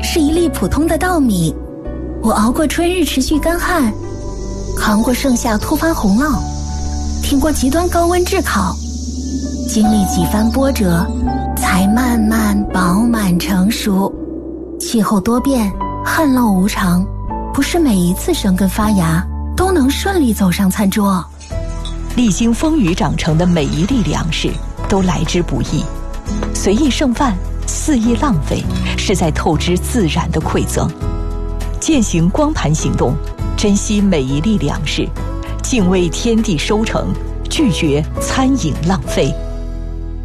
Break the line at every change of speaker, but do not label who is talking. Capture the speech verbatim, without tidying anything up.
是一粒普通的稻米，我熬过春日持续干旱，扛过盛夏突发洪涝，挺过极端高温炙烤，经历几番波折，才慢慢饱满成熟。气候多变，旱涝无常，不是每一次生根发芽都能顺利走上餐桌。
历经风雨长成的每一粒粮食都来之不易，随意剩饭，肆意浪费，是在透支自然的馈赠。践行光盘行动，珍惜每一粒粮食，敬畏天地收成，拒绝餐饮浪费。